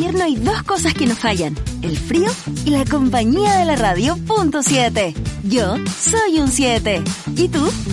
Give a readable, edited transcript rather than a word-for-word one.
invierno hay dos cosas que no fallan: el frío y la compañía de la radio .7. Yo soy un 7. ¿Y tú?